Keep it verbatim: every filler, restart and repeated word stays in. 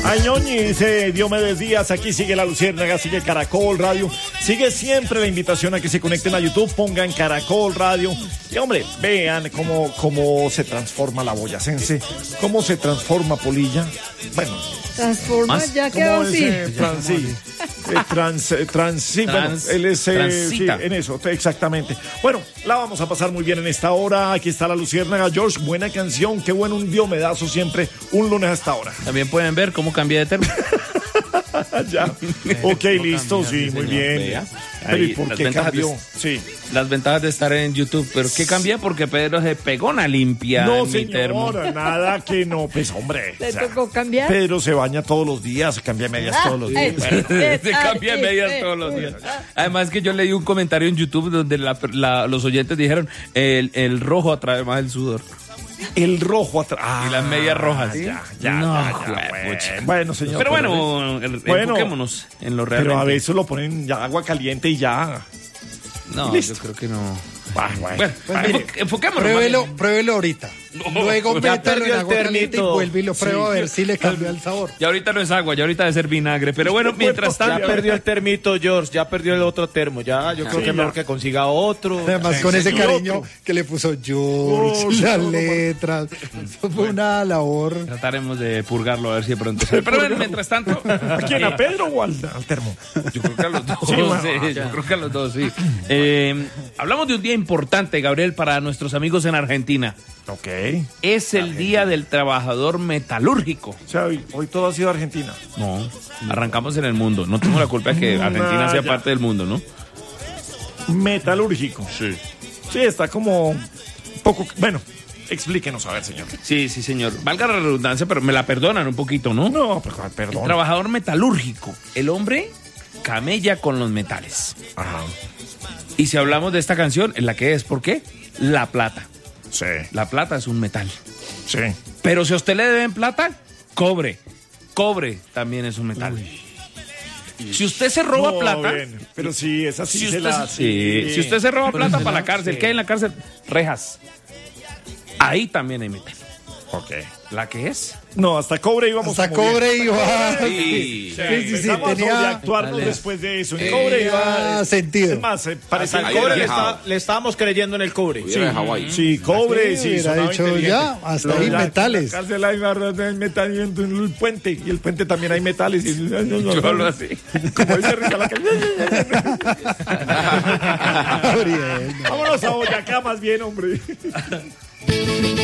Añoñi dice Diomedes Díaz, aquí sigue La Luciérnaga, sigue Caracol Radio, sigue siempre la invitación a que se conecten a YouTube, pongan Caracol Radio y hombre, vean cómo, cómo se transforma la boyacense, cómo se transforma Polilla, bueno. Transforma, ¿Más? Ya quedó así. Eh, trans, sí, eh, trans, eh, trans, sí, trans, bueno, él es, eh, sí, en eso, exactamente. Bueno, la vamos a pasar muy bien en esta hora. Aquí está La Luciérnaga. George, buena canción, qué bueno un diomedazo siempre, un lunes a esta hora. También pueden ver cómo cambié de termo. Ya, ok, listo, sí, sí muy bien. Vea. Pero ¿y por qué cambió? De, sí. Las ventajas de estar en YouTube. ¿Pero qué cambié? Porque Pedro se pegó una limpia no, en mi señora, termo. nada que no, pues hombre. ¿Le o sea, tocó cambiar? Pedro se baña todos los días, se cambia medias ah, todos los días. Eh, eh, se cambia medias eh, todos los días. Además que yo leí un comentario en YouTube donde la, la, los oyentes dijeron el, el rojo atrae más el sudor. El rojo atrás. Ah, y las medias rojas. ¿sí? Ya, ya, no, ya, ya bueno. bueno, señor. Pero bueno, pero bueno, enfoquémonos en lo real. Pero a veces lo ponen ya agua caliente y ya. No, ¿listo? Yo creo que no. Bah, bueno. Bueno, pues mire, enfoquémonos. Pruébelo, pruébelo ahorita. No, Luego métalo en agua ternito. caliente y vuelve y lo prueba sí. a ver si le cambia el sabor. Ya ahorita no es agua, ya ahorita debe ser vinagre. Pero bueno, mientras tanto. Ya perdió el termito, George. Ya perdió el otro termo. Ya, yo creo sí, que es mejor que consiga otro. Además, sí, con ese cariño otro. que le puso George, oh, las no, letras. Eso fue una labor. Trataremos de purgarlo a ver si de pronto. Pero bueno, mientras tanto. ¿A quién? ¿A Pedro o al, al termo? Yo creo que a los dos. Sí, bueno, sí, yo creo que a los dos, sí. Eh, hablamos de un día importante, Gabriel, para nuestros amigos en Argentina. Ok. Es el Día del Trabajador Metalúrgico. O sea, hoy, hoy todo ha sido Argentina. No, arrancamos en el mundo. No tengo la culpa de que Argentina nah, sea ya. parte del mundo, ¿no? Metalúrgico. Sí. Sí, está como un poco... Bueno, explíquenos, a ver, señor. Sí, sí, señor. Valga la redundancia, pero me la perdonan un poquito, ¿no? No, pero perdón. El trabajador metalúrgico. El hombre camella con los metales. Ajá. Y si hablamos de esta canción, ¿en la que es? ¿Por qué? La plata. Sí. La plata es un metal. Sí. Pero si a usted le deben plata, cobre. Cobre también es un metal. Uy. Si usted se roba no, plata... Bien. Pero sí, es así. Si se usted, la, sí. sí. si usted se roba pero plata se para la, la cárcel, sí. ¿qué hay en la cárcel? Rejas. Ahí también hay metal. Ok. ¿La que es? No, hasta cobre íbamos. Hasta cobre bien. iba. Sí, sí, sí, sí, sí tenía... actuarnos Dale. después de eso. En Eh, cobre iba... sentido. Es más, eh, parece Al que cobre era- le, está, le estábamos creyendo en el cobre. Sí, sí, cobre, sí. hubiera sonaba dicho inteligente. ya, hasta ahí La- metales. En la cárcel hay barras de metal y en el puente. Y el puente también hay metales. Y, no, no, no, Yo no. hablo así. Como dice Rita la calle. Gabriel, no. Vámonos a Boyacá más bien, hombre.